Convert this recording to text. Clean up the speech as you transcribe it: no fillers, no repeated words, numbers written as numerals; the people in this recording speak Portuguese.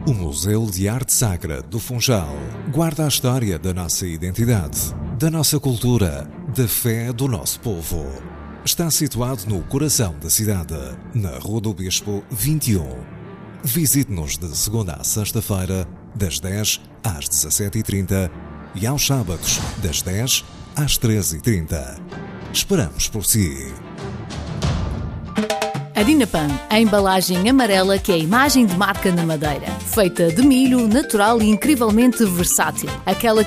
O Museu de Arte Sacra do Funchal guarda a história da nossa identidade, da nossa cultura, da fé do nosso povo. Está situado no coração da cidade, na Rua do Bispo 21. Visite-nos de segunda à sexta-feira, das 10 às 17h30 e aos sábados, das 10 às 13h30. Esperamos por si. A Dinapan, a embalagem amarela que é a imagem de marca na Madeira. Feita de milho, natural e incrivelmente versátil. Aquela